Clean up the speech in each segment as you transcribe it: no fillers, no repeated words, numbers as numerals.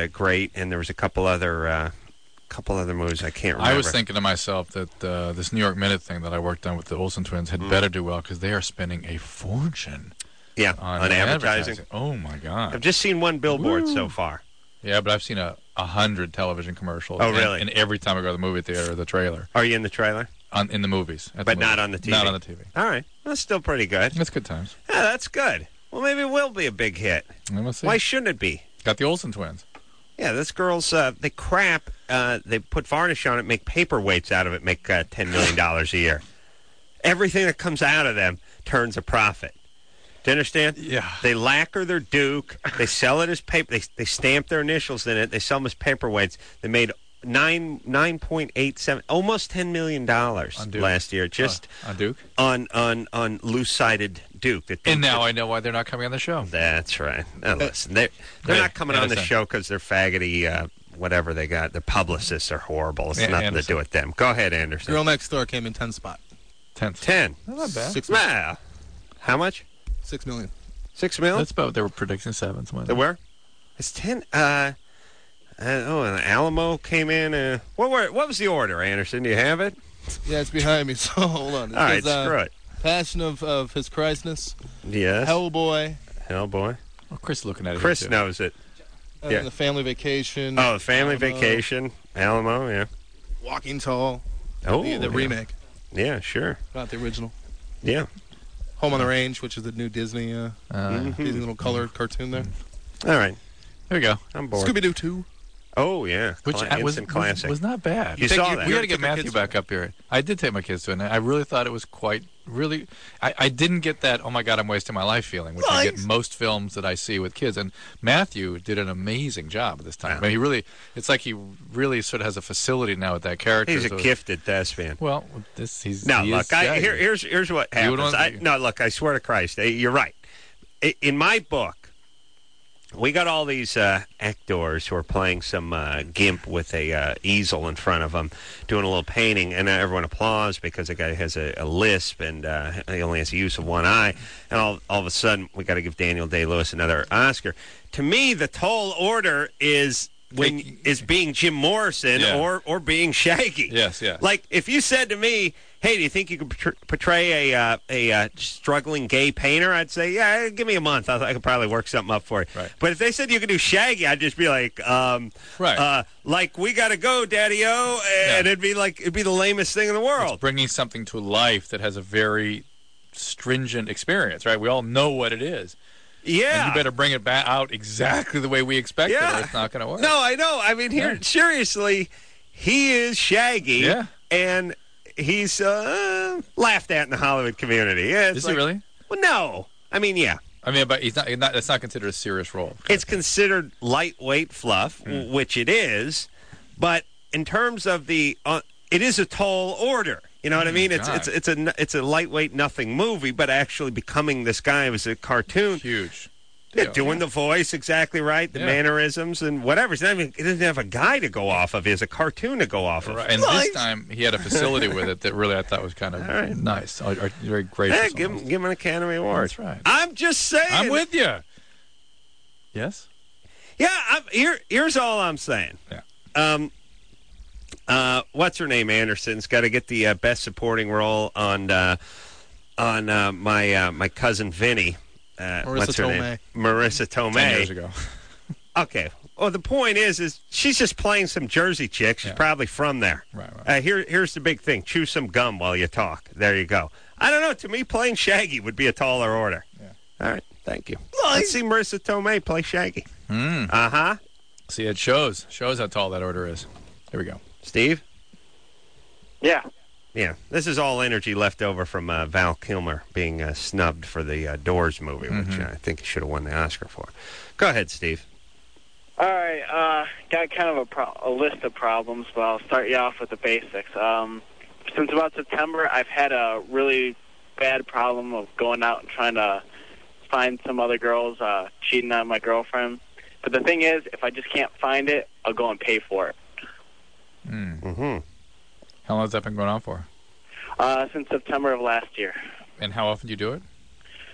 great, and there was a couple other movies I can't remember. I was thinking to myself that this New York Minute thing that I worked on with the Olsen twins had better do well because they are spending a fortune. Yeah, on advertising. Oh my God! I've just seen one billboard so far. Yeah, but I've seen 100 television commercials. Oh, really? And every time I go to the movie theater, the trailer. Are you in the trailer? In the movies. But not on the TV? Not on the TV. All right. That's still pretty good. That's good times. Yeah, that's good. Well, maybe it will be a big hit. We'll see. Why shouldn't it be? Got the Olsen twins. Yeah, this girl's, they crap. They put varnish on it, make paperweights out of it, make $10 million a year. Everything that comes out of them turns a profit. Do you understand? Yeah. They lacquer their Duke. They sell it as paper. They stamp their initials in it. They sell them as paperweights. They made 9.87, almost $10 million last year. Just on Duke? On loose-sided Duke. And now I know why they're not coming on the show. That's right. Now, listen, they're not coming on the show because they're faggoty, whatever they got. Their publicists are horrible. It's nothing to do with them. Go ahead, Anderson. Girl Next Door came in 10th spot. 10. Not bad. 6 million. How much? 6 million. 6 million? That's about what they were predicting 7th. They were? It's 10. And Alamo came in. What was the order, Anderson? Do you have it? Yeah, it's behind me, so hold on. All right, screw it. Passion of His Christness. Yes. Hellboy. Well, Chris is looking at it. Chris knows it. Yeah. The Family Vacation. Oh, the Family Vacation. Alamo, yeah. Walking Tall. Oh, the remake. Yeah, sure. Not the original. Yeah. Home on the Range, which is the new Disney little colored cartoon there. All right. There we go. I'm bored. Scooby-Doo 2. Oh, yeah. Which classic. was not bad. You saw that. We got to get Matthew back up here. I did take my kids to it, and I really thought it was I didn't get that, oh, my God, I'm wasting my life feeling, which I get in most films that I see with kids. And Matthew did an amazing job this time. Yeah. I mean, it's like he really sort of has a facility now with that character. He's a gifted thespian. Well, here's what happens. I swear to Christ, you're right. In my book, we got all these actors who are playing some gimp with a easel in front of them, doing a little painting, and everyone applauds because the guy has a lisp and he only has the use of one eye. And all of a sudden, we got to give Daniel Day-Lewis another Oscar. To me, the tall order is being Jim Morrison or being Shaggy. Yes, yeah. Like if you said to me, "Hey, do you think you could portray a struggling gay painter?" I'd say, "Yeah, give me a month. I could probably work something up for you." Right. But if they said you could do Shaggy, I'd just be like, like we got to go, Daddy-O, and it'd be the lamest thing in the world. It's bringing something to life that has a very stringent experience, right? We all know what it is. Yeah. And you better bring it back out exactly the way we expect it, or it's not going to work. No, I know. I mean, seriously, he is Shaggy. Yeah. And he's laughed at in the Hollywood community. Yeah, is he really? Well, no. I mean, yeah. I mean, but it's not considered a serious role. It's considered lightweight fluff, which it is. But in terms of it is a tall order. You know what I mean? It's a lightweight nothing movie, but actually becoming this guy was a cartoon. Huge. Yeah, doing the voice exactly right, the mannerisms and whatever. He doesn't have a guy to go off of. He has a cartoon to go off of. Right. And this time he had a facility with it that really I thought was kind of nice. Very gracious. Yeah, give him an Academy Award. That's right. I'm just saying. I'm with you. Yes? Yeah, here's all I'm saying. Yeah. What's her name? Anderson's got to get the best supporting role on my cousin Vinny. What's her name? Marissa Tomei. 10 years ago. Okay. Well, the point is she's just playing some Jersey chick. She's probably from there. Right. Here's the big thing. Chew some gum while you talk. There you go. I don't know. To me, playing Shaggy would be a taller order. Yeah. All right. Thank you. Let's see Marissa Tomei play Shaggy. Uh-huh. See, it shows how tall that order is. Here we go. Steve? Yeah. Yeah. This is all energy left over from Val Kilmer being snubbed for the Doors movie, which I think he should have won the Oscar for. Go ahead, Steve. All right. Got kind of a list of problems, but I'll start you off with the basics. Since about September, I've had a really bad problem of going out and trying to find some other girls cheating on my girlfriend. But the thing is, if I just can't find it, I'll go and pay for it. Mm-hmm. How long has that been going on for? Since September of last year. And how often do you do it?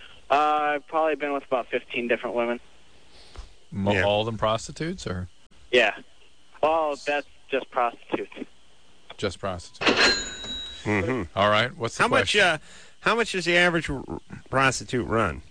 I've probably been with about 15 different women. All of them prostitutes, or? Yeah. Well, that's just prostitutes. Just prostitutes. All right. What's the question? How much does the average prostitute run?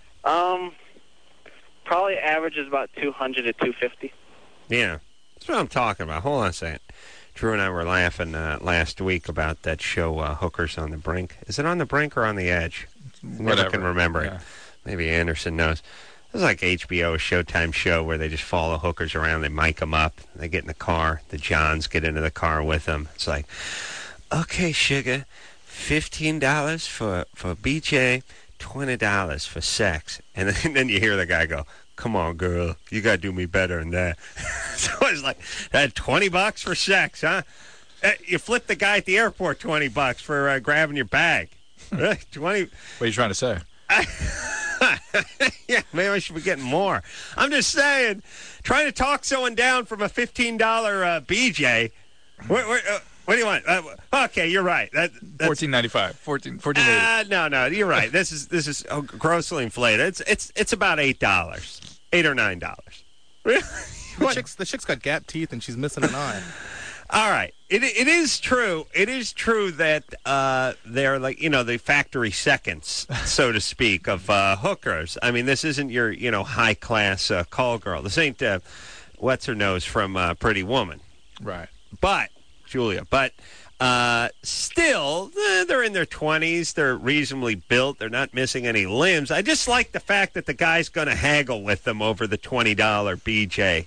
Probably average is about $200 to $250. Yeah, that's what I'm talking about. Hold on a second. Drew and I were laughing last week about that show, Hookers on the Brink. Is it on the brink or on the edge? Never can remember it. Maybe Anderson knows. It was like HBO, a Showtime show where they just follow hookers around. They mic them up. They get in the car. The Johns get into the car with them. It's like, okay, sugar, $15 for BJ, $20 for sex. And then you hear the guy go, come on, girl, you got to do me better than that. So it's like, $20 for sex, huh? You flip the guy at the airport $20 for grabbing your bag. 20. What are you trying to say? Yeah, maybe I should be getting more. I'm just saying, trying to talk someone down from a $15 BJ. What do you want? Okay, you're right. That's $14.95. $14.80. No, you're right. This is grossly inflated. It's about $8, $8 or $9. Really? The chick's got gap teeth and she's missing an eye. All right. It is true. It is true that they're like, the factory seconds, so to speak, of hookers. I mean, this isn't your, high class call girl. This ain't what's her nose from Pretty Woman. Right. But Julia. But still, they're in their 20s. They're reasonably built. They're not missing any limbs. I just like the fact that the guy's going to haggle with them over the $20 BJ.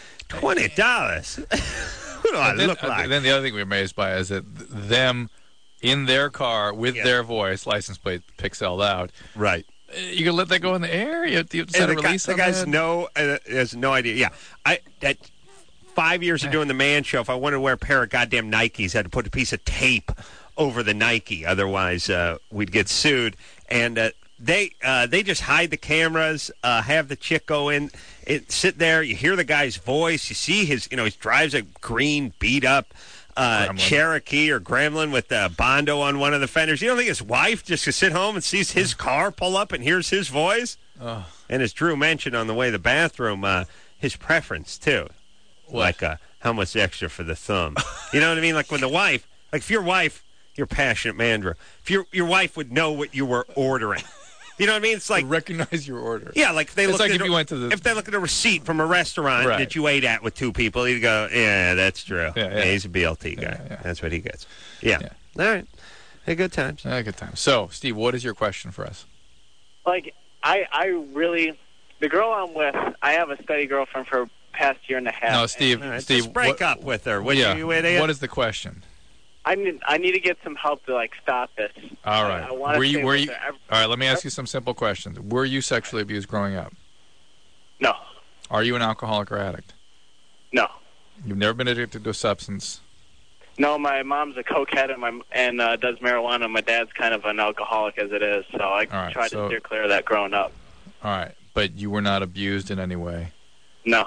$20? What do I look like? Then the other thing we're amazed by is that them in their car with their voice, license plate pixeled out. Right. You can let that go in the air? You have to set a release on that? The guy has no idea. Yeah. That 5 years of doing the Man Show, if I wanted to wear a pair of goddamn Nikes, I had to put a piece of tape over the Nike. Otherwise, we'd get sued. And they just hide the cameras, have the chick go in, sit there. You hear the guy's voice. You see his, he drives a green, beat-up Cherokee or Gremlin with Bondo on one of the fenders. You don't think his wife just could sit home and sees his car pull up and hears his voice? Oh. And as Drew mentioned on the way to the bathroom, his preference, too. What? Like, how much extra for the thumb? You know what I mean? Like when the wife, if your wife, you're a passionate man, Drew. If your wife would know what you were ordering. You know what I mean? It's like recognize your order. Yeah, like if they look if they look at a receipt from a restaurant that you ate at with two people, you go, yeah, that's true. Yeah, he's a BLT guy. Yeah. That's what he gets. Yeah. All right. Hey, good times. Good times. So, Steve, what is your question for us? Like, I really, the girl I'm with, I have a steady girlfriend for the past year and a half. No, Steve, just break up with her. What is the question? I need to get some help to stop this. All right. All right, let me ask you some simple questions. Were you sexually abused growing up? No. Are you an alcoholic or addict? No. You've never been addicted to a substance? No, my mom's a cokehead and does marijuana. My dad's kind of an alcoholic as it is, so I tried to steer clear of that growing up. All right, but you were not abused in any way? No.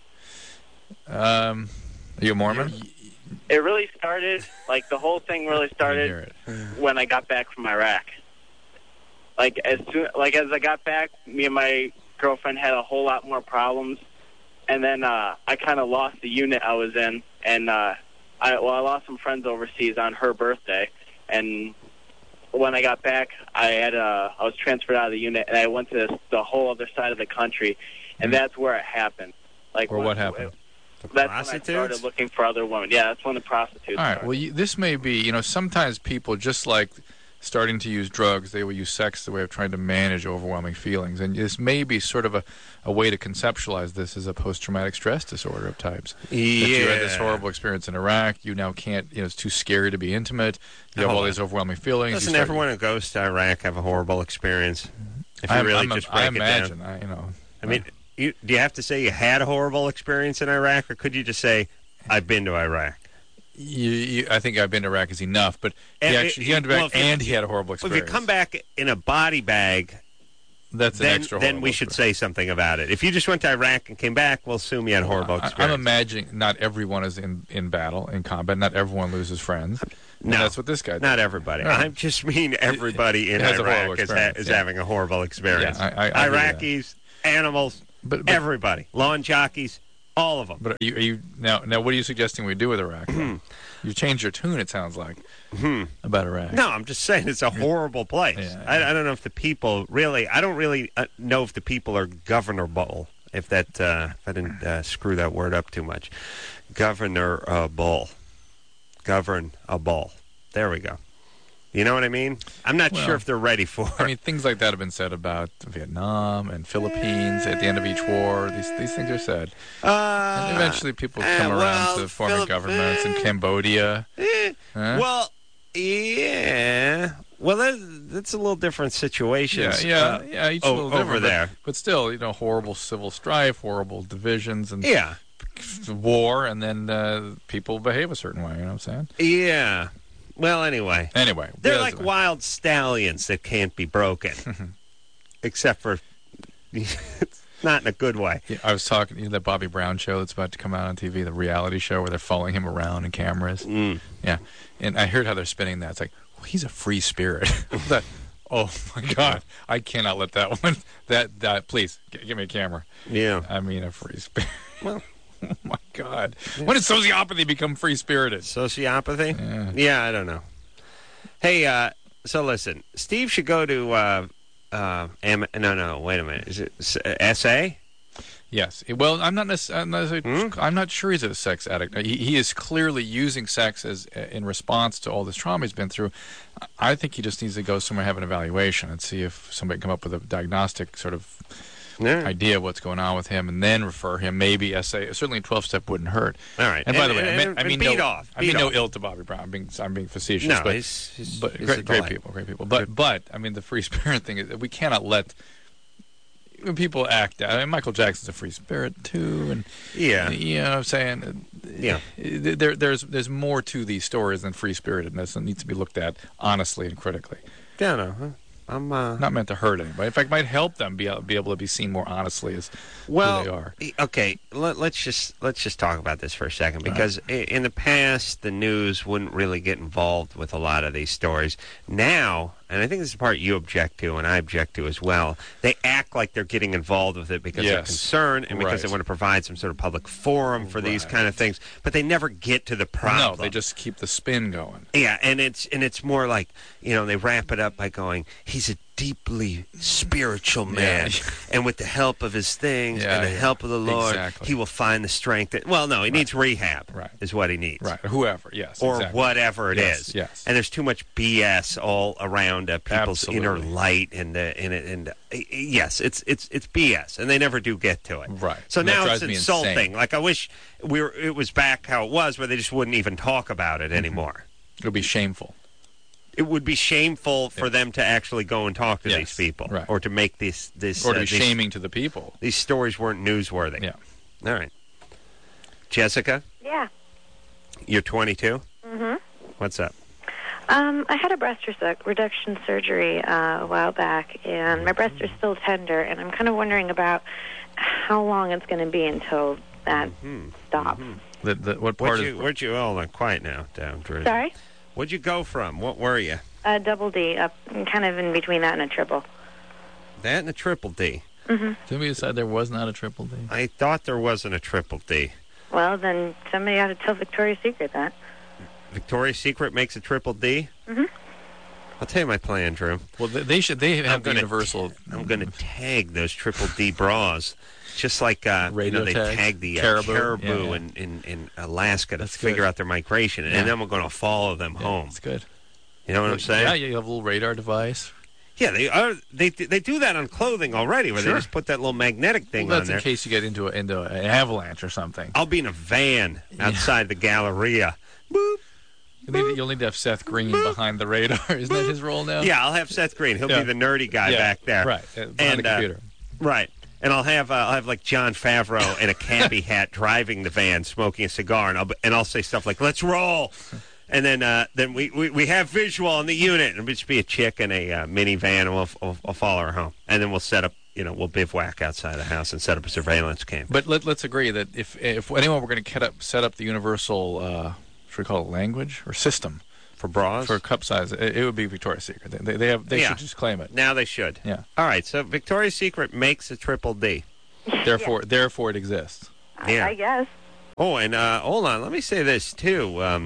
Are you a Mormon? It really started, the whole thing really started when I got back from Iraq. As I got back, me and my girlfriend had a whole lot more problems, and then I kind of lost the unit I was in, and I lost some friends overseas on her birthday, and when I got back, I was transferred out of the unit, and I went to the whole other side of the country, and that's where it happened. What happened? That's when I started looking for other women. Yeah, that's when the prostitutes All right, started. well, this may be, sometimes people, just like starting to use drugs, they will use sex as a way of trying to manage overwhelming feelings. And this may be sort of a way to conceptualize this as a post-traumatic stress disorder of types. Yeah. That you had this horrible experience in Iraq. You now can't, it's too scary to be intimate. You have all these overwhelming feelings. Doesn't everyone who goes to Iraq have a horrible experience? If you really just break it down. I mean... do you have to say you had a horrible experience in Iraq, or could you just say, I've been to Iraq? I think I've been to Iraq is enough, but he went back and he had a horrible experience. Well, if you come back in a body bag, that's an extra horrible then we should say something about it. If you just went to Iraq and came back, we'll assume you had a horrible experience. I'm imagining not everyone is in battle, in combat. Not everyone loses friends. No, that's what this guy did. Not everybody. I just mean everybody in Iraq is having a horrible experience. Yeah, I Iraqis, animals... But everybody, lawn jockeys, All of them. But are you now? What are you suggesting we do with Iraq? You changed your tune. It sounds like about Iraq. No, I'm just saying it's a horrible place. Yeah. I don't know if the people really. I don't really know if the people are governable. If that if I didn't screw that word up too much, governable. There we go. You know what I mean? I'm not sure if they're ready for it. I mean, things like that have been said about Vietnam and Philippines at the end of each war. These things are said. And eventually people come around to forming governments in Cambodia. Well, yeah. Well, that's a little different situations. Yeah, each a little different. Over there. But still, horrible civil strife, horrible divisions, and war, and then people behave a certain way, you know what I'm saying? Yeah. Well, anyway. They're like wild stallions that can't be broken. Except for, not in a good way. Yeah, I was talking, that Bobby Brown show that's about to come out on TV, the reality show where they're following him around in cameras. Yeah. And I heard how they're spinning that. It's like, well, he's a free spirit. Oh, my God. I cannot let that one, please, give me a camera. Yeah. I mean, a free spirit. Well. Oh, my God. When did sociopathy become free-spirited? Sociopathy? Yeah, I don't know. Hey, so listen. Steve should go to, no, wait a minute. Is it SA? Yes. Well, I'm not necessarily, I'm not sure he's a sex addict. He is clearly using sex as in response to all this trauma he's been through. I think he just needs to go somewhere, have an evaluation, and see if somebody can come up with a diagnostic sort of idea of what's going on with him, and then refer him. Maybe SA. Certainly, 12-step wouldn't hurt. All right. And by the way, I mean no ill to Bobby Brown. I'm being facetious. No, but he's great people. But I mean, the free spirit thing is we cannot let when people act out. I mean, Michael Jackson's a free spirit too, and you know what I'm saying. There's more to these stories than free spiritedness, and needs to be looked at honestly and critically. Yeah, no. I'm not meant to hurt anybody. In fact, it might help them be able to be seen more honestly as who they are. Okay, let's just talk about this for a second, because in the past the news wouldn't really get involved with a lot of these stories. Now, and I think this is the part you object to and I object to as well, they act like they're getting involved with it because they're concerned and because they want to provide some sort of public forum for these kind of things, but they never get to the problem. No, they just keep the spin going. Yeah, and it's more like, they wrap it up by going, he's a deeply spiritual man, and with the help of his things and the help of the Lord, he will find the strength. He needs rehab, is what he needs. Right, whoever, or whatever it is. Yes. And there's too much BS all around people's inner light, and yes, it's BS, and they never do get to it. Right. So and now it's insulting. Like, I wish it was back how it was, where they just wouldn't even talk about it anymore. It would be shameful. It would be shameful for them to actually go and talk to these people, or to make this or to be shaming to the people. These stories weren't newsworthy. Yeah. All right. Jessica? Yeah. You're 22? Mm-hmm. What's up? I had a breast reduction surgery a while back, and my breasts are still tender, and I'm kind of wondering about how long it's going to be until that stops. What part where'd you hold on, quiet now, down, Drew. Sorry? Where'd you go from? What were you? Double D, up, kind of in between that and a triple. That and a triple D? Mm-hmm. Didn't we decide there was not a triple D? I thought there wasn't a triple D. Well, then somebody ought to tell Victoria's Secret that. Victoria's Secret makes a triple D? Mm-hmm. I'll tell you my plan, Drew. Well, they have the universal... I'm going to tag those triple D bras. Just like they tag the caribou in Alaska to figure out their migration, and then we're going to follow them home. That's good. You know what I'm saying? Yeah, you have a little radar device. Yeah, they do that on clothing already, where they just put that little magnetic thing on there. That's in case you get into an avalanche or something. I'll be in a van outside the Galleria. Boop. You'll need to have Seth Green behind the radar. Isn't that his role now? Yeah, I'll have Seth Green. He'll be the nerdy guy back there. Right, behind the computer. Right. And I'll have like Jon Favreau in a cabbie hat driving the van, smoking a cigar, and I'll say stuff like, "Let's roll," and then we have visual on the unit, and it'll just be a chick in a minivan, and we'll follow her home, and then we'll set up, we'll bivouac outside the house and set up a surveillance camp. But let's agree that if anyone were going to set up the universal, should we call it language or system? For bras? For cup size, it would be Victoria's Secret. They should just claim it. Now they should. Yeah. All right, so Victoria's Secret makes a triple D. Therefore it exists. Yeah. I guess. Oh, and hold on. Let me say this, too.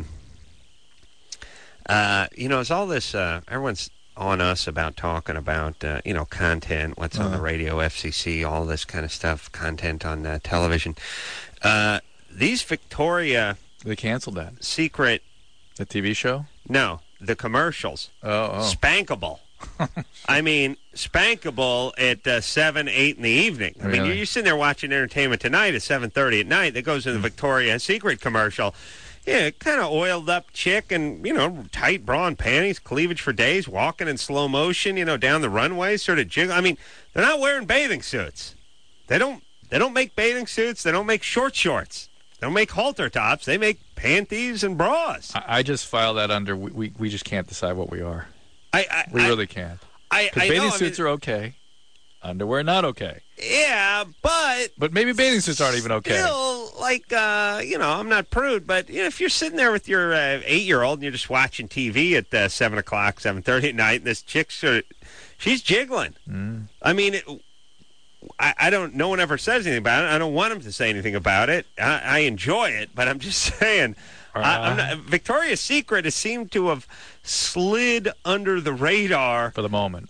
It's all this, everyone's on us about talking about, content, what's on the radio, FCC, all this kind of stuff, content on television. These Victoria... They canceled that. Secret... The TV show? No, the commercials. Oh. Spankable. I mean, Spankable at 7, 8 in the evening. I mean, you're sitting there watching Entertainment Tonight at 7:30 at night. That goes into the Victoria's Secret commercial. Yeah, kind of oiled up chick and, tight bra and panties, cleavage for days, walking in slow motion, down the runway, sort of jiggle. I mean, they're not wearing bathing suits. They don't make bathing suits. They don't make shorts. They don't make halter tops. They make panties and bras. I just file that under we just can't decide what we are. We really can't. Bathing suits are okay. Underwear not okay. Yeah, but maybe bathing suits aren't even okay. Still, I'm not prude, but if you're sitting there with your 8-year-old and you're just watching TV at 7 o'clock, 7:30 at night, and this chick's she's jiggling. I mean, I don't. No one ever says anything about it. I don't want them to say anything about it. I enjoy it, but I'm just saying. Victoria's Secret has seemed to have slid under the radar for the moment.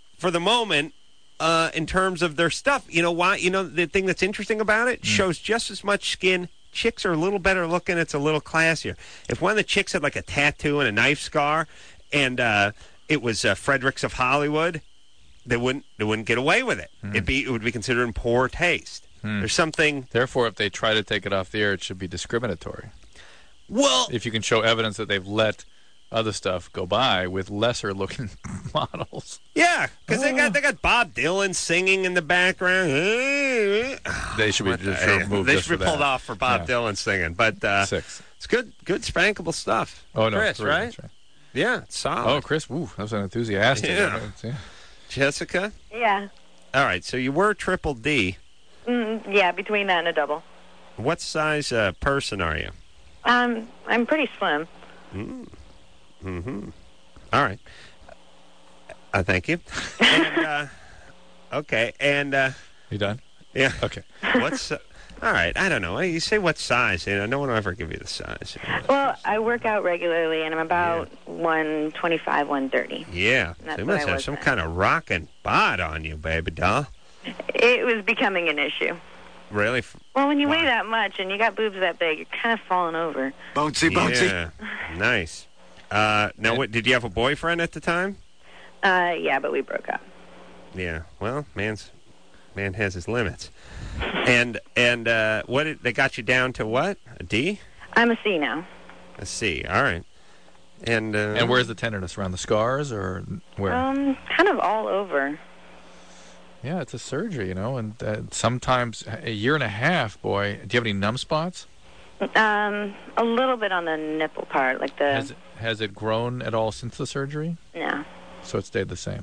In terms of their stuff. You know why? The thing that's interesting about it shows just as much skin. Chicks are a little better looking. It's a little classier. If one of the chicks had like a tattoo and a knife scar, and it was Fredericks of Hollywood, they wouldn't get away with it. It would be considered in poor taste. There's something. Therefore, if they try to take it off the air, it should be discriminatory. Well, if you can show evidence that they've let other stuff go by with lesser looking models. Yeah, because they got Bob Dylan singing in the background. They should be just removed. They should be pulled off for Bob Dylan singing. But 6. It's good spankable stuff. Oh no, Chris, 3, right? That's right? Yeah, it's solid. Oh, Chris, that was an enthusiastic. Yeah. Jessica. Yeah. All right, so you were triple D. Yeah, between that and a double. What size person are you? I'm pretty slim. All right. Thank you. And, okay, and... you done? Yeah. Okay. What's... all right, I don't know. You say what size. No one will ever give you the size. Well, I work out regularly, and I'm about 125, 130. Yeah. So you must have some kind of rockin' bod on you, baby doll. It was becoming an issue. Really? Well, when you weigh that much and you got boobs that big, you're kind of falling over. Bouncy. Yeah. Nice. Now, did you have a boyfriend at the time? Yeah, but we broke up. Yeah. Well, man has his limits. And they got you down to what? A D? I'm a C now. A C. All right. And where's the tenderness, around the scars or where? Kind of all over. Yeah, it's a surgery, and sometimes a year and a half, boy. Do you have any numb spots? A little bit on the nipple part, like the... Has it grown at all since the surgery? No. So it stayed the same.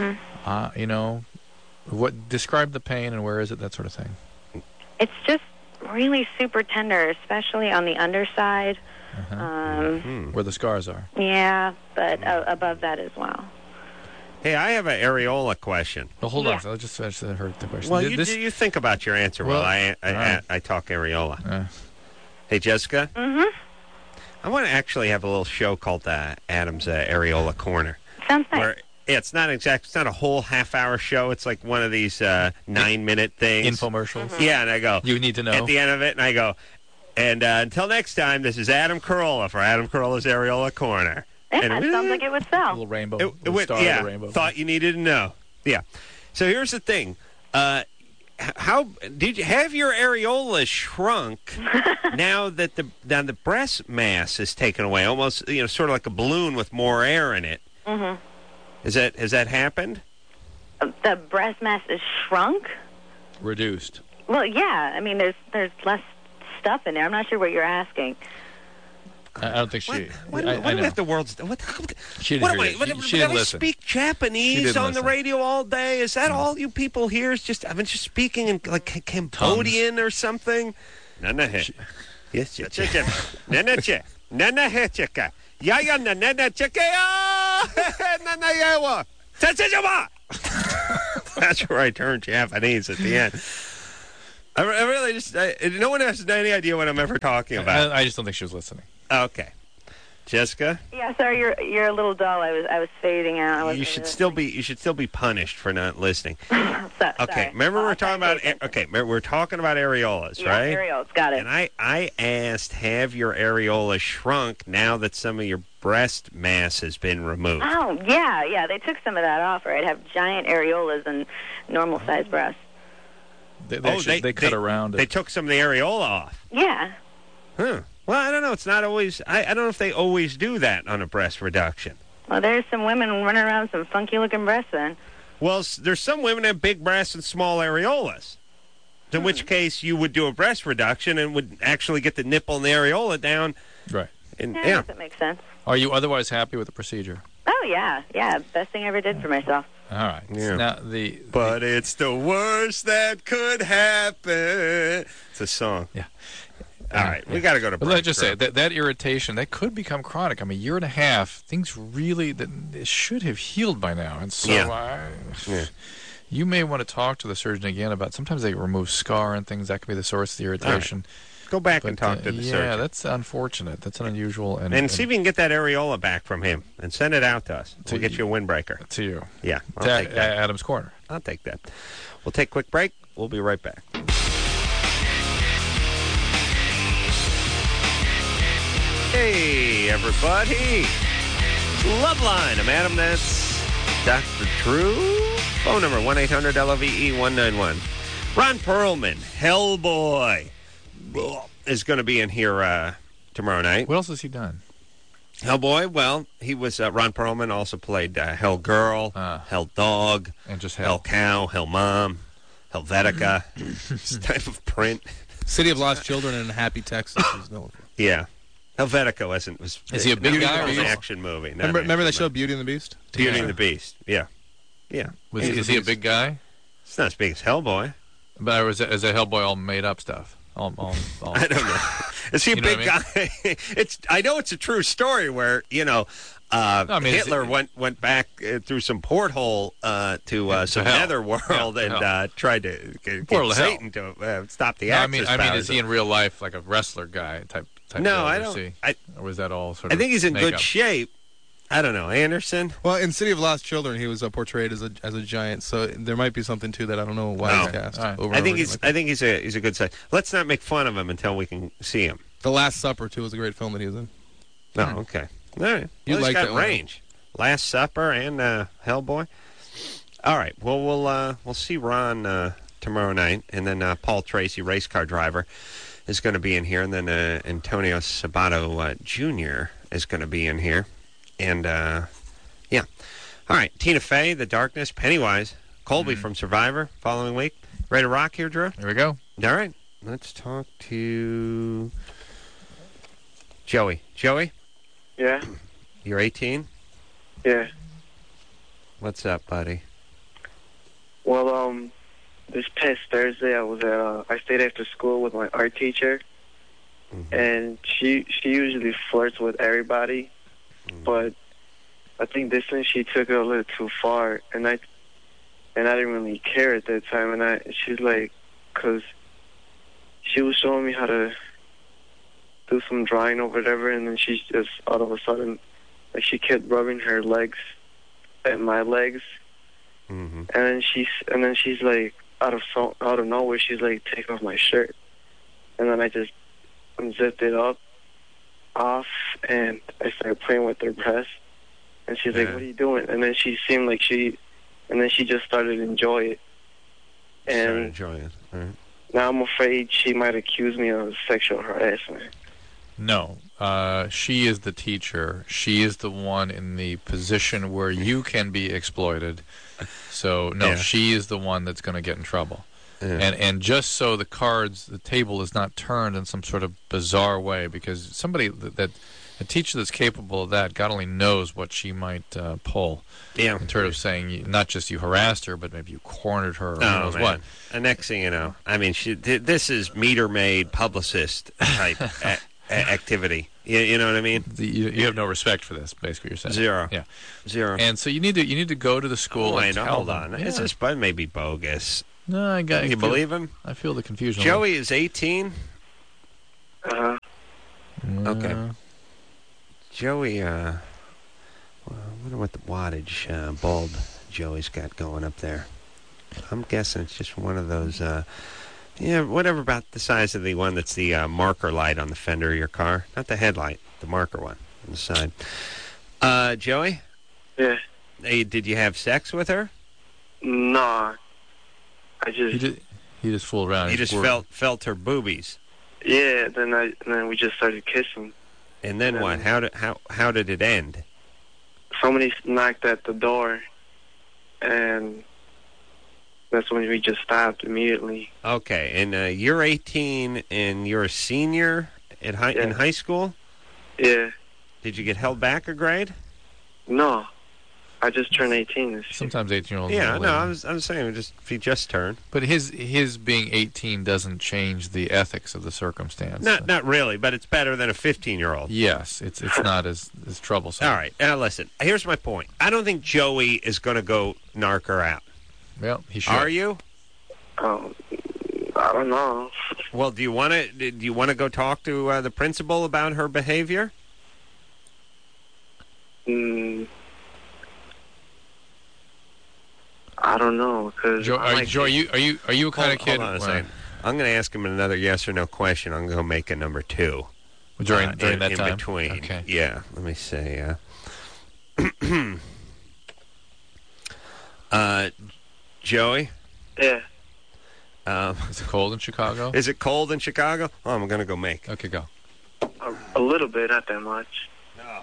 Mm-hmm. Describe the pain and where is it, that sort of thing? It's just really super tender, especially on the underside. Where the scars are. Yeah, but above that as well. Hey, I have an areola question. Well, hold on. I'll just heard the question. Well, you think about your answer while I talk areola. Hey, Jessica? Mm-hmm. I want to actually have a little show called Adam's Areola Corner. Sounds nice. Where, it's not a whole half-hour show. It's like one of these 9-minute things. Infomercials. Mm-hmm. Yeah, and I go... You need to know. At the end of it, and I go... And until next time, this is Adam Carolla for Adam Carolla's Areola Corner. Yeah, that sounds like it would sell. A little rainbow. The rainbow. Thought you needed to know. Yeah. So here's the thing. How did you have your areola shrunk now that the breast mass is taken away? Almost, sort of like a balloon with more air in it. Mm-hmm. Has that happened? The breast mass is shrunk? Reduced. Well, yeah. I mean, there's less stuff in there. I'm not sure what you're asking. I don't think she... What if the world's... She didn't hear you. She didn't listen. Speak Japanese on the radio all day? Is that all you people hear? I've been just speaking in like Cambodian or something? Nanahe. Yes, Nanache. Nanahecheka. Yaya nanacheka. Nanayewa. That's where I turn Japanese at the end. I really just... no one has any idea what I'm ever talking about. I just don't think she was listening. Okay. Jessica? Yeah, sorry, you're a little dull. I was fading out. You should still be punished for not listening. Okay, sorry. Remember we're talking about areolas, right? Yeah, areolas, got it. And I asked, have your areola shrunk now that some of your breast mass has been removed? Oh, yeah, they took some of that off, right? I have giant areolas and normal-sized breasts. They cut around it. They took some of the areola off. Yeah. Huh. Well, I don't know. It's not always... I don't know if they always do that on a breast reduction. Well, there's some women running around with some funky-looking breasts then. Well, there's some women that have big breasts and small areolas. In which case, you would do a breast reduction and would actually get the nipple and the areola down. Right. And, I guess that makes sense. Are you otherwise happy with the procedure? Oh, yeah. Best thing I ever did for myself. All right. Yeah. Now, but it's the worst that could happen. It's a song. Yeah. All right, we got to go to break. But let's just say that irritation, that could become chronic. I mean, a year and a half, things really it should have healed by now. And so you may want to talk to the surgeon again about, sometimes they remove scar and things. That could be the source of the irritation. Right. Go back and talk to the surgeon. Yeah, that's unfortunate. That's an unusual. And see if you can get that areola back from him and send it out to us. We'll get you a windbreaker. To you. Yeah, I'll take that. Adam's Corner. I'll take that. We'll take a quick break. We'll be right back. Hey, everybody. Loveline. I'm Adam. That's Dr. Drew. Phone number 1-800-LOVE-191. Ron Perlman, Hellboy, is going to be in here tomorrow night. What else has he done? Hellboy, well, he was... Ron Perlman also played Hell Girl, Hell Dog, and just Hell Cow, Hell Mom, Helvetica. This type of print. City of Lost Children and Happy Texas is known for. Yeah. Helvetica was Is he a big guy? It was an action movie. Remember that show Beauty and the Beast? Beauty and the Beast, yeah. Is he a big guy? It's not as big as Hellboy. But is that Hellboy all made up stuff? All I don't know. Is he a big guy? I know it's a true story where, Hitler went back through some porthole to some netherworld and tried to get Satan to stop the Axis powers. I mean, is he in real life like a wrestler guy type? No, I don't. Or was that all sort of? I think he's in good shape. I don't know, Anderson. Well, in City of Lost Children, he was portrayed as a giant, so there might be something to that. I don't know why he's cast. Right. I think he's a good size. Let's not make fun of him until we can see him. The Last Supper too was a great film that he was in. Oh, okay. All right. You like that range. Last Supper and Hellboy. All right. Well, we'll see Ron tomorrow night, and then Paul Tracy, race car driver, is going to be in here, and then Antonio Sabato Jr. is going to be in here. And, yeah. All right. Tina Fey, The Darkness, Pennywise, Colby from Survivor, following week. Ready to rock here, Drew? Here we go. All right. Let's talk to Joey. Joey? Yeah? You're 18? Yeah. What's up, buddy? Well, this past Thursday, I stayed after school with my art teacher, and she usually flirts with everybody. But I think this time she took it a little too far, and I didn't really care at that time. And she's like, because she was showing me how to do some drawing or whatever, and then she just all of a sudden, like, she kept rubbing her legs at my legs, and then she's like, out of nowhere, she's like, take off my shirt, and then I just unzipped it off, and I started playing with her breast, and she's like, what are you doing? And then she seemed like she just started to enjoy it. And right. Now I'm afraid she might accuse me of sexual harassment. No, she is the teacher. She is the one in the position where you can be exploited. So, no, she is the one that's going to get in trouble. Yeah. And just so the table is not turned in some sort of bizarre way, because somebody a teacher that's capable of that, God only knows what she might pull. Yeah. In terms of saying not just you harassed her, but maybe you cornered her, or who knows what. And next thing you know, I mean, this is meter-maid publicist type activity. You know what I mean? You have no respect for this, basically. You're saying zero. Yeah, zero. And so you need to go to the school. Hold on. Yeah. Is this maybe bogus? No, I got you. Believe him? I feel the confusion. Joey is 18. Okay. Joey, I wonder what the wattage bulb Joey's got going up there. I'm guessing it's just one of those, whatever about the size of the one that's the marker light on the fender of your car. Not the headlight, the marker one on the side. Joey? Yeah. Hey, did you have sex with her? No. I just... He just fooled around. You just felt her boobies? Yeah, then we just started kissing. And then what? How did it end? Somebody knocked at the door, and that's when we just stopped immediately. Okay, and you're 18, and you're a senior in high school? Yeah. Did you get held back a grade? No. I just turned 18. Sometimes 18-year-olds. Yeah, no, I was saying if he just turned. But his being 18 doesn't change the ethics of the circumstance. Not really, but it's better than a 15-year-old. Yes, it's not as troublesome. All right, now listen. Here's my point. I don't think Joey is going to go narc her out. Well, he should. Are you? I don't know. Well, do you want to go talk to the principal about her behavior? I don't know, because Joe, are you a kind of kid? Hold on a second. I'm going to ask him another yes or no question. I'm going to make a number 2 during that time. In between. Okay. Yeah. Let me say. Joey. Yeah. Is it cold in Chicago? Is it cold in Chicago? Oh, I'm going to go make. Okay, go. A little bit, not that much. No,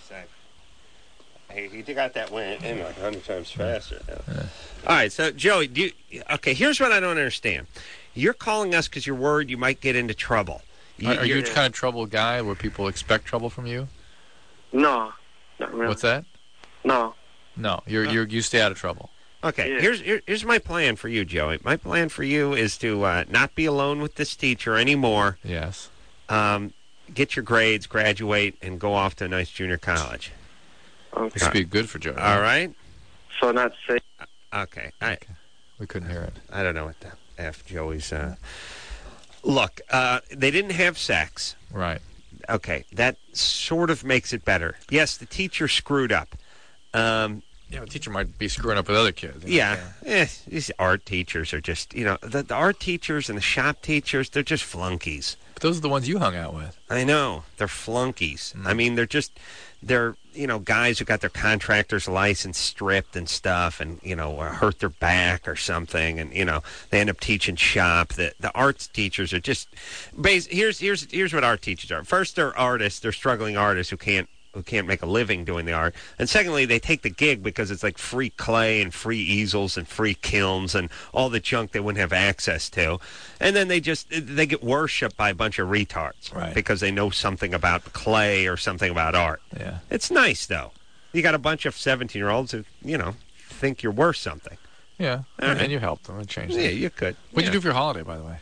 he got that went in like 100 times faster. Yeah. All right, so Joey, here's what I don't understand. You're calling us because you're worried you might get into trouble. Are you the kind of trouble guy where people expect trouble from you? No, not really. What's that? No, you stay out of trouble. Okay, yeah. Here's my plan for you, Joey. My plan for you is to not be alone with this teacher anymore. Yes. Get your grades, graduate, and go off to a nice junior college. Okay. This would be good for Joey. All right? So not safe. Okay. We couldn't hear it. I don't know what the F Joey's... Look, they didn't have sex. Right. Okay, that sort of makes it better. Yes, the teacher screwed up. The teacher might be screwing up with other kids. These art teachers are just, the art teachers and the shop teachers, they're just flunkies. But those are the ones you hung out with. I know. They're flunkies. I mean, they're guys who got their contractor's license stripped and stuff and, or hurt their back or something. And, they end up teaching shop. The arts teachers are just, here's what art teachers are. First, they're artists. They're struggling artists who can't make a living doing the art. And secondly, they take the gig because it's like free clay and free easels and free kilns and all the junk they wouldn't have access to. And then they get worshipped by a bunch of retards because they know something about clay or something about art. Yeah. It's nice, though. You got a bunch of 17-year-olds who, think you're worth something. Yeah. And you helped them and changed them. Yeah, you could. What'd you do for your holiday, by the way?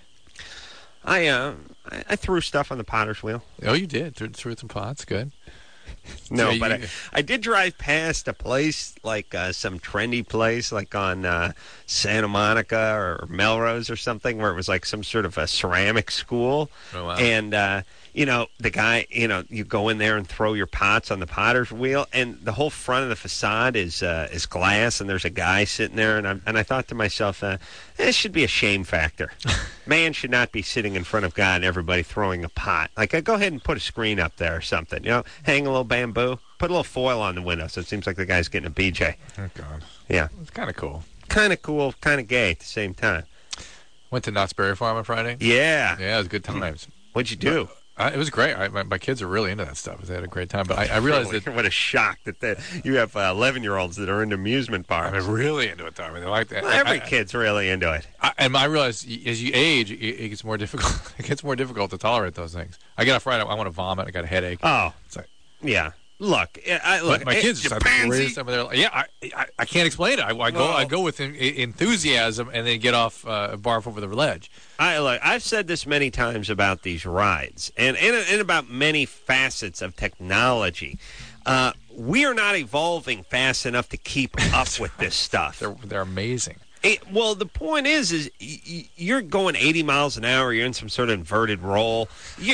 I threw stuff on the potter's wheel. Oh, you did? Threw some pots? Good. No, but I did drive past a place, like some trendy place, like on Santa Monica or Melrose or something, where it was like some sort of a ceramic school. Oh, wow. And, the guy, you go in there and throw your pots on the potter's wheel, and the whole front of the facade is glass, and there's a guy sitting there, and I thought to myself, this should be a shame factor. Man should not be sitting in front of God and everybody throwing a pot. Like, go ahead and put a screen up there or something, hang a little bamboo, put a little foil on the window so it seems like the guy's getting a BJ. Oh, God. Yeah. It's kind of cool. Kind of cool, kind of gay at the same time. Went to Knott's Berry Farm on Friday? Yeah. Yeah, it was good times. What'd you do? It was great. My kids are really into that stuff. They had a great time. But I realized that... What a shock that you have 11-years that are into amusement parks. They're really into it, Tommy. They like that. Well, every kid's really into it. And I realized as you age, it gets more difficult. It gets more difficult to tolerate those things. I get off Friday, I want to vomit. I got a headache. Oh. It's like... Yeah. Look, my kids just have the greatest time. They're like, I can't explain it. I go with enthusiasm and then get off barf over the ledge. I've said this many times about these rides and about many facets of technology. We are not evolving fast enough to keep up with this stuff. They're amazing. Well, the point is you're going 80 miles an hour. You're in some sort of inverted roll.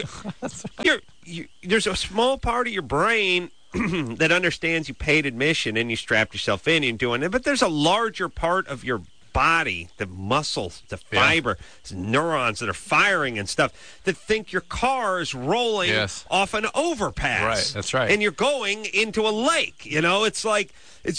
There's a small part of your brain that understands you paid admission and you strapped yourself in and doing it. But there's a larger part of your body, the muscles, the fiber, neurons that are firing and stuff that think your car is rolling off an overpass. Right, that's right. And you're going into a lake. You know, it's like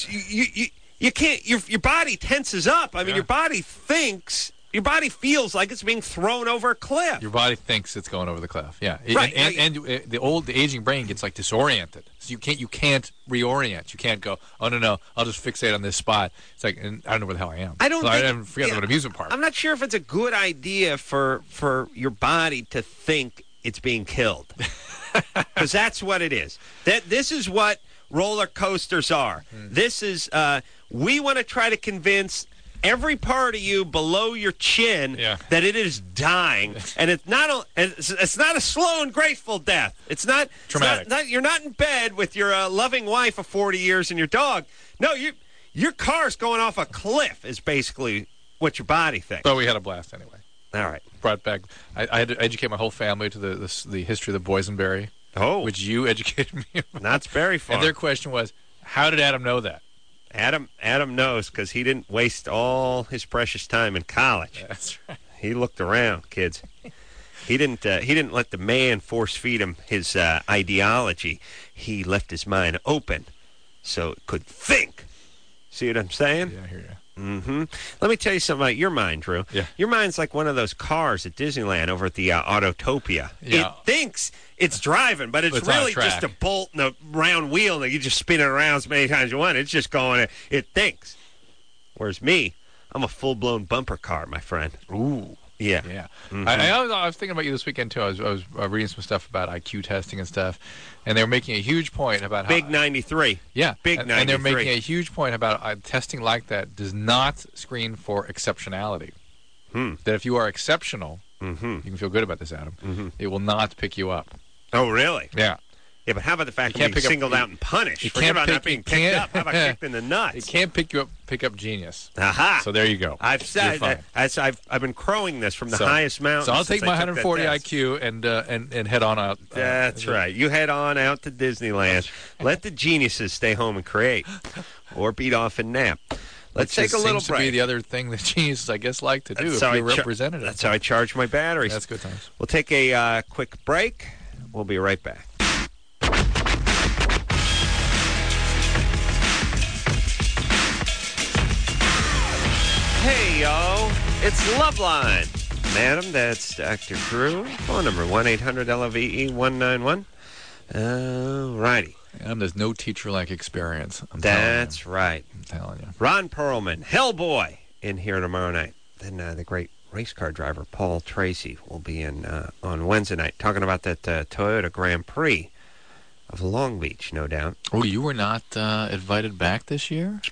you can't. Your body tenses up. I mean, your body thinks. Your body feels like it's being thrown over a cliff. Your body thinks it's going over the cliff. Yeah, right. And the aging brain gets like disoriented. So you can't reorient. You can't go, oh no, I'll just fixate on this spot. It's like, and I don't know where the hell I am. I forget about amusement park. I'm not sure if it's a good idea for your body to think it's being killed, because that's what it is. This is what roller coasters are. This is we want to try to convince every part of you below your chin that it is dying, and it's not a slow and graceful death. It's not traumatic. You're not in bed with your loving wife of 40 years and your dog. No, your car's going off a cliff is basically what your body thinks. But we had a blast anyway. All right. Brought back. I had to educate my whole family to the history of the boysenberry. Oh, which you educated me about. That's very fun. And their question was, how did Adam know that? Adam knows because he didn't waste all his precious time in college. That's right. He looked around, kids. He didn't let the man force feed him his ideology. He left his mind open so it could think. See what I'm saying? Yeah, I hear you. Mm-hmm. Let me tell you something about your mind, Drew. Yeah. Your mind's like one of those cars at Disneyland over at the Autotopia. Yeah. It thinks it's driving, but it's really just a bolt and a round wheel that you just spin it around as many times as you want. It's just going, it thinks. Whereas me, I'm a full-blown bumper car, my friend. Ooh. Yeah. Yeah. Mm-hmm. I was thinking about you this weekend, too. I was reading some stuff about IQ testing and stuff, and they were making a huge point about how... Big 93. Yeah. Big 93. And they're making a huge point about testing like that does not screen for exceptionality. That if you are exceptional, you can feel good about this, Adam, it will not pick you up. Oh, really? Yeah. Yeah, but how about the fact that being singled out and punished? Forget about not being picked up. How about kicked in the nuts? It can't pick up genius. Aha! So there you go. I've been crowing this from the highest mountain. So I'll take my 140 IQ and head on out. That's right. You head on out to Disneyland. Let the geniuses stay home and create, or beat off and nap. Let's take a little break. Seems to be the other thing that geniuses, I guess, like to do if you're representative. That's how I charge my batteries. That's good times. We'll take a quick break. We'll be right back. Hey, yo, it's Loveline. Madam, that's Dr. Drew. Phone number 1-800-LOVE-191. Righty. And there's no teacher-like experience. That's right. I'm telling you. Ron Perlman, Hellboy, in here tomorrow night. Then the great race car driver Paul Tracy will be in on Wednesday night talking about that Toyota Grand Prix of Long Beach, no doubt. Oh, you were not invited back this year?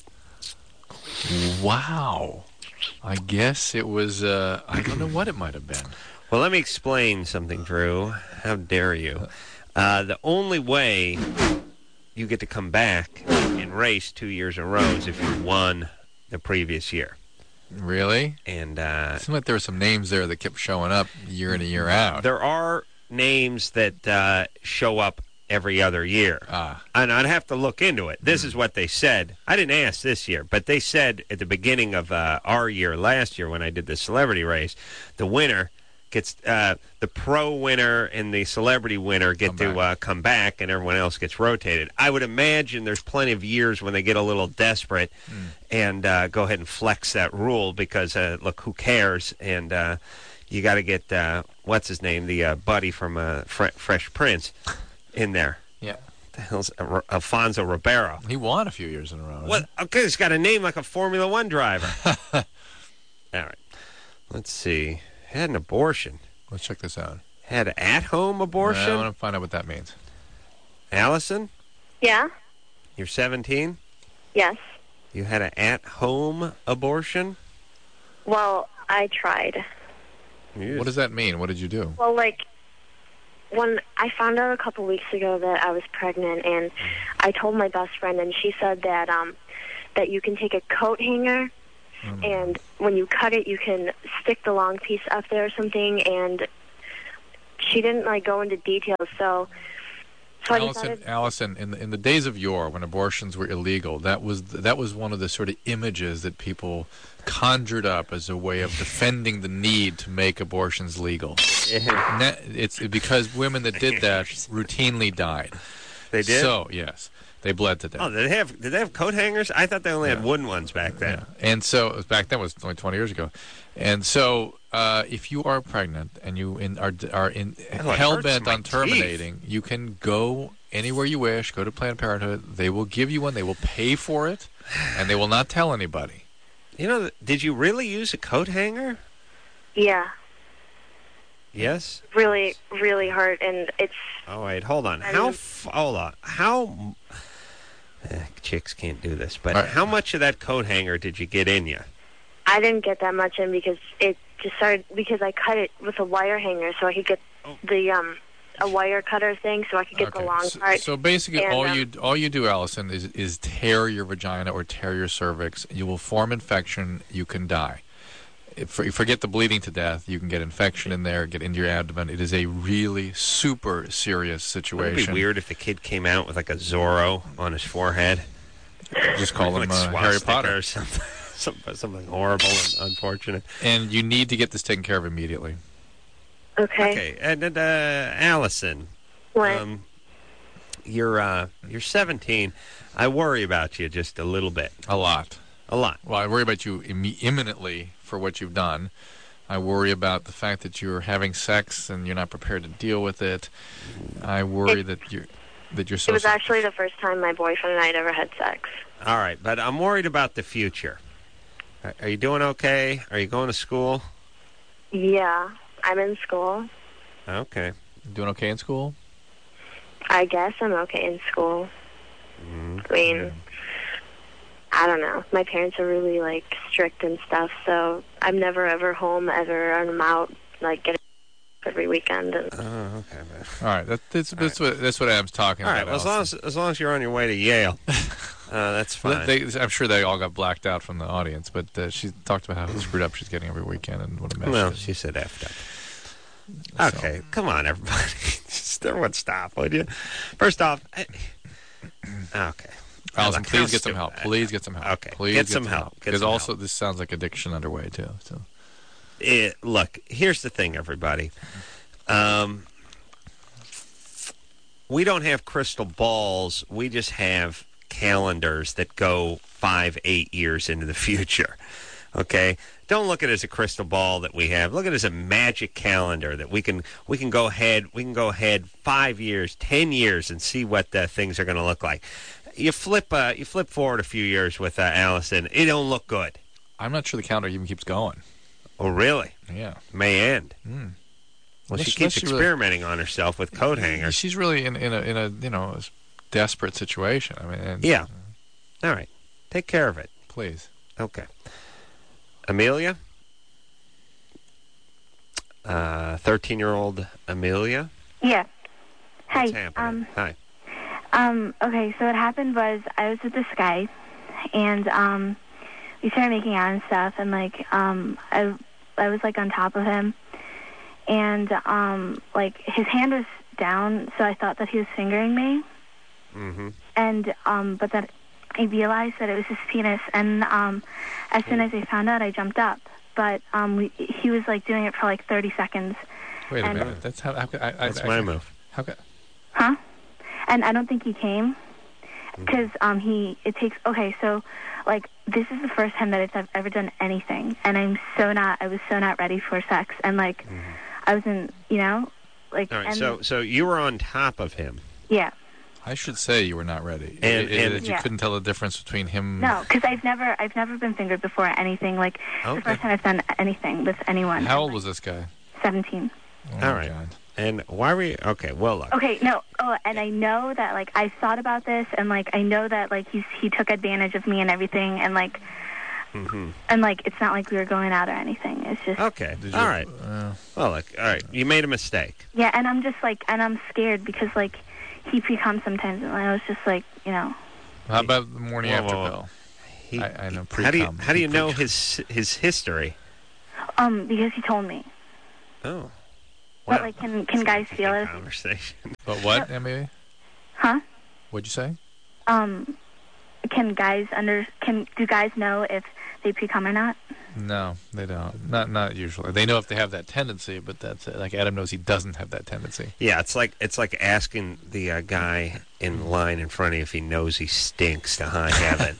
Wow. I guess it was, I don't know what it might have been. Well, let me explain something, Drew. How dare you? The only way you get to come back and race 2 years in a row is if you won the previous year. Really? And it seemed like there were some names there that kept showing up year in and year out. There are names that show up every other year. And I'd have to look into it. This is what they said. I didn't ask this year, but they said at the beginning of our year, last year, when I did the celebrity race, the winner gets, the pro winner and the celebrity winner get to come back, and everyone else gets rotated. I would imagine there's plenty of years when they get a little desperate and go ahead and flex that rule because, look, who cares? And you got to get, what's his name, the buddy from Fresh Prince in there. Yeah. The hell's Alfonso Ribeiro? He won a few years in a row. What? Okay, he's got a name like a Formula One driver. All right. Let's see. Had an abortion. Let's check this out. Had an at-home abortion? I want to find out what that means. Allison? Yeah? You're 17? Yes. You had an at-home abortion? Well, I tried. What does that mean? What did you do? Well, when I found out a couple weeks ago that I was pregnant, and I told my best friend, and she said that that you can take a coat hanger and when you cut it, you can stick the long piece up there or something, and she didn't, like, go into details, so Allison, in the days of yore, when abortions were illegal, that was one of the sort of images that people conjured up as a way of defending the need to make abortions legal. It's because women that did that routinely died. They did? So, yes. They bled to death. Oh, did they have coat hangers? I thought they only had wooden ones back then. Yeah. And so, back then, it was only 20 years ago. And so, if you are pregnant and you are hell-bent on terminating, you can go anywhere you wish, go to Planned Parenthood. They will give you one. They will pay for it, and they will not tell anybody. You know, did you really use a coat hanger? Yeah. Yes? Really, really hard, and it's... Oh, wait, hold on. Hold on. How... chicks can't do this, but how much of that coat hanger did you get in you? I didn't get that much in because it just started... Because I cut it with a wire hanger so I could get the... a wire cutter thing so I could get the long part. So basically, and, all you do, Allison, is tear your vagina or tear your cervix. You will form infection. You can die. Forget the bleeding to death. You can get infection in there, get into your abdomen. It is a really super serious situation. It would be weird if the kid came out with like a Zorro on his forehead. Just call him Harry Potter or something horrible and unfortunate. And you need to get this taken care of immediately. Okay. And Allison, what? You're 17. I worry about you just a little bit. A lot. Well, I worry about you imminently for what you've done. I worry about the fact that you're having sex and you're not prepared to deal with it. I worry that you're so... It was actually the first time my boyfriend and I had ever had sex. All right, but I'm worried about the future. Are you doing okay? Are you going to school? Yeah. I'm in school. Okay. Doing okay in school? I guess I'm okay in school. I mean, I don't know. My parents are really, like, strict and stuff, so I'm never ever home ever, and I'm out, like, getting every weekend. And... Oh, okay, man. All right, that's what Adam's talking about. All right, well, as long as you're on your way to Yale, that's fine. I'm sure they all got blacked out from the audience, but she talked about how screwed up she's getting every weekend and what a mess. Well, she said effed up. Okay, come on, everybody. Everyone stop, would you? First off, okay. Allison, please get some help. Please get some help. Okay, please get some help. Because also, this sounds like addiction underway, too. So, look, here's the thing, everybody. We don't have crystal balls. We just have calendars that go 5-8 years into the future. Okay? Don't look at it as a crystal ball that we have. Look at it as a magic calendar that we can go ahead 5 years, 10 years and see what things are going to look like. You flip forward a few years with Allison, it don't look good. I'm not sure the calendar even keeps going. Oh, really? Yeah. May end. Well, she keeps experimenting on herself with coat hangers. She's really in a desperate situation. I mean, yeah. All right. Take care of it, please. Okay. Amelia? 13-year-old Amelia? Yeah. Hi. What's happening? Hi. Okay, so what happened was I was with this guy, and we started making out and stuff, and, like, I was, like, on top of him, and, like, his hand was down, so I thought that he was fingering me. Mm-hmm. And, but then I realized that it was his penis, and as soon as I found out, I jumped up. But he was, like, doing it for, like, 30 seconds. Wait a minute. That's that's my move. Huh? And I don't think he came, because it takes, okay, so, like, this is the first time that I've ever done anything, and I was so not ready for sex, and, like, I wasn't, like... All right, so you were on top of him. Yeah. I should say you were not ready. And you couldn't tell the difference between him... No, because I've never been fingered before or anything. Like, the first time I've done anything with anyone. How old was this guy? 17. Oh, all right. God. And why were you... Okay, well, look. Okay, no. Oh, and I know that, like, I thought about this, and, like, I know that, like, he took advantage of me and everything, and, like... And, like, it's not like we were going out or anything. It's just... Okay, all right. Well, look, all right. You made a mistake. Yeah, and I'm just, like... And I'm scared because, like... He pre-comes sometimes, and I was just like, How about the morning after pill? I know. How do you know his history? Because he told me. Oh. But like, can guys feel it? Conversation. But what, Emily? Huh? What'd you say? Do guys know if they pre-cum or not? No, they don't. Not usually. They know if they have that tendency, but that's it. Like Adam knows he doesn't have that tendency. Yeah, it's like asking the guy in line in front of you if he knows he stinks to high heaven.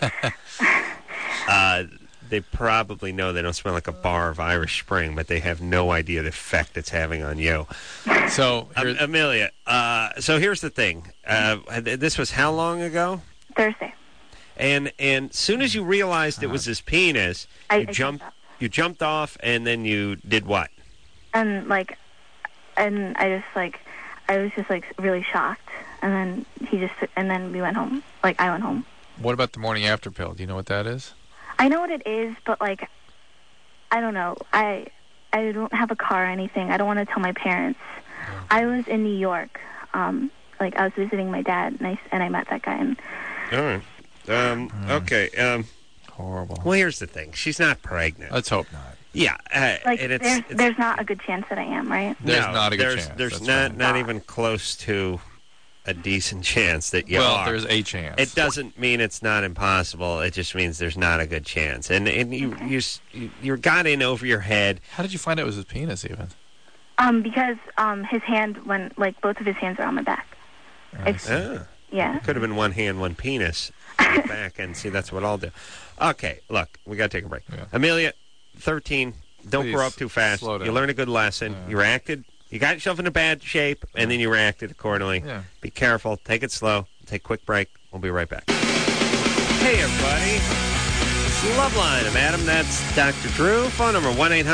They probably know they don't smell like a bar of Irish Spring, but they have no idea the effect it's having on you. So, Amelia, so here's the thing. This was how long ago? Thursday. And soon as you realized it was his penis, you jumped off, and then you did what? And I was just really shocked, and then we went home. Like, I went home. What about the morning after pill? Do you know what that is? I know what it is, but like, I don't know. I don't have a car or anything. I don't want to tell my parents. I was in New York. I was visiting my dad, and I met that guy. And all right. Okay. Horrible. Well, here's the thing. She's not pregnant. Let's hope not. Yeah. There's not a good chance that I am, right? There's not a good chance. There's not even close to a decent chance that you are. Well, there's a chance. It doesn't mean it's not impossible. It just means there's not a good chance. And you got in over your head. How did you find out it was his penis even? Because his hand, both of his hands are on my back. Yeah. It could have been one hand, one penis on the back, and see, that's what I'll do. Okay, look, we got to take a break. Yeah. Amelia, 13, don't grow up too fast. You learned a good lesson. Yeah. You reacted. You got yourself in a bad shape, and then you reacted accordingly. Yeah. Be careful. Take it slow. Take a quick break. We'll be right back. Hey, everybody. Loveline. I'm Adam. That's Dr. Drew. Phone number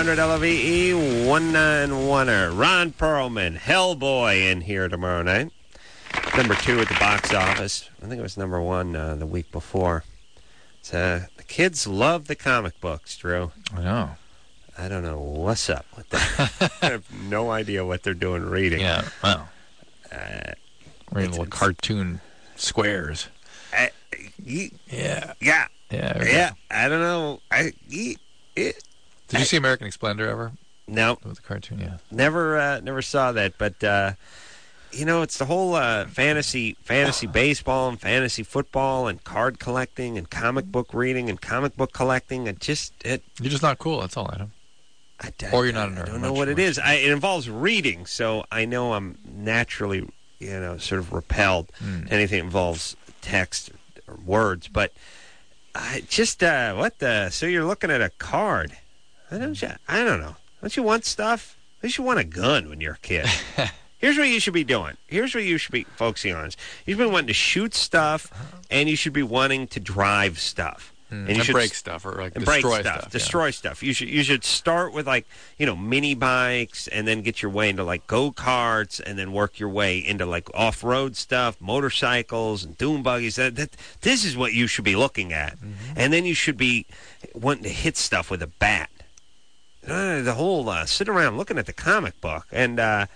1-800-LOVE-191. Ron Perlman, Hellboy, in here tomorrow night. Number 2 at the box office. I think it was number 1 the week before. The kids love the comic books, Drew. I know. I don't know what's up with that. I have no idea what they're doing reading. Yeah, wow. Reading little cartoon squares. Yeah. I don't know. Did you see American Splendor ever? No. With the cartoon, yeah. Never saw that, but it's the whole fantasy baseball and fantasy football and card collecting and comic book reading and comic book collecting. You're just not cool. That's all, Adam. Or you're not a nerd. I don't know what it is. It involves reading, so I know I'm naturally, sort of repelled. Anything that involves text or words, but so you're looking at a card. I don't know. Don't you want stuff? At least you want a gun when you're a kid. Here's what you should be doing. Here's what you should be focusing on. You should be wanting to shoot stuff, and you should be wanting to drive stuff. And you should break stuff or destroy stuff. Destroy stuff. You should start with mini bikes, and then get your way into go-karts, and then work your way into off-road stuff, motorcycles and dune buggies. This is what you should be looking at. And then you should be wanting to hit stuff with a bat. The whole sit around looking at the comic book and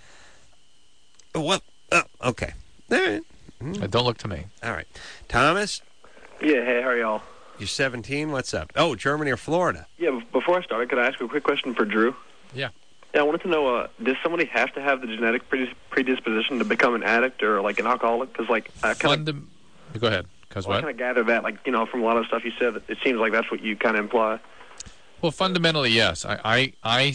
okay. All right. Don't look to me. All right. Thomas? Yeah, hey, how are y'all? You're 17? What's up? Oh, Germany or Florida? Yeah, before I started, could I ask you a quick question for Drew? Yeah. Yeah, I wanted to know, does somebody have to have the genetic predisposition to become an addict or, an alcoholic? Because, Go ahead. Because what? I kind of gather that, from a lot of stuff you said, it seems like that's what you kind of imply. Well, fundamentally, yes. I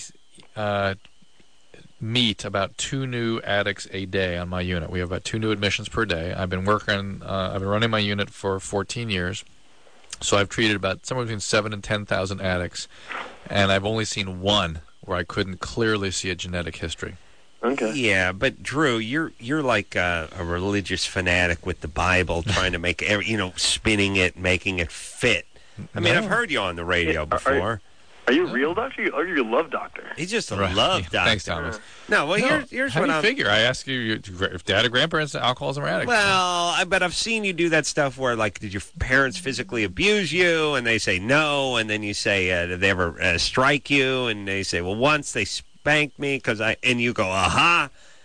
meet about 2 new addicts a day on my unit. We have about 2 new admissions per day. I've been running my unit for 14 years. So I've treated about somewhere between 7,000 and 10,000 addicts, and I've only seen one where I couldn't clearly see a genetic history. Okay. Yeah, but Drew, you're like a religious fanatic with the Bible, trying to make spinning it, making it fit. I mean, I've heard you on the radio before. Are you a real doctor or are you a love doctor? He's just a love doctor. Thanks, Thomas. No, well, here's how what do you figure. I ask you if dad or grandparents alcoholism or addicts. Well, but I've seen you do that stuff where, did your parents physically abuse you? And they say no, and then you say, did they ever strike you? And they say, well, once they spanked me and you go, aha.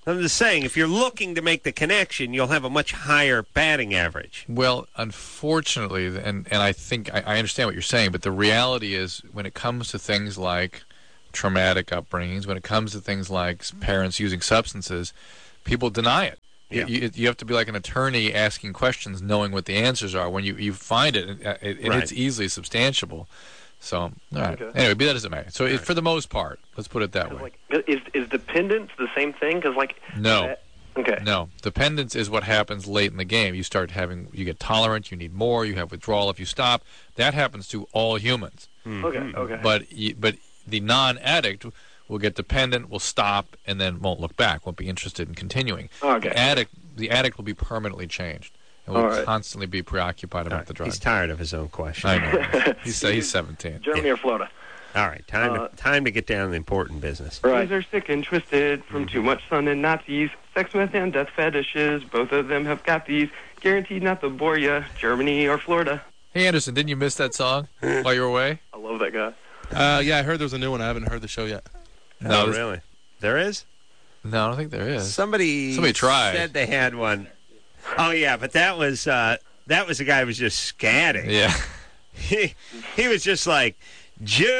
I'm just saying, if you're looking to make the connection, you'll have a much higher batting average. Well, unfortunately, and I think I understand what you're saying, but the reality is when it comes to things like traumatic upbringings, when it comes to things like parents using substances, people deny it. Yeah. You have to be like an attorney asking questions, knowing what the answers are. When you find it, and it's easily substantiable. So, all right. Okay. Anyway, be that as it may. So, for the most part, let's put it that way. Like, is dependence the same thing? Because, like, no. Okay. No. Dependence is what happens late in the game. You get tolerant, you need more, you have withdrawal if you stop. That happens to all humans. Mm-hmm. Okay. But the non-addict will get dependent, will stop, and then won't look back, won't be interested in continuing. Okay. The addict will be permanently changed. And will constantly be preoccupied about the drug. He's tired of his own question. I know. He's 17. Germany or Florida? All right, time to get down to the important business. Right. Are sick and twisted from too much sun and Nazis, sex, meth, and death fetishes. Both of them have got these. Guaranteed not to bore ya. Germany or Florida? Hey, Anderson, didn't you miss that song while you were away? I love that guy. Yeah, I heard there was a new one. I haven't heard the show yet. No, really? There is? No, I don't think there is. Somebody tried. Said they had one. Oh yeah, but that was a guy who was just scatting. Yeah, he was just like.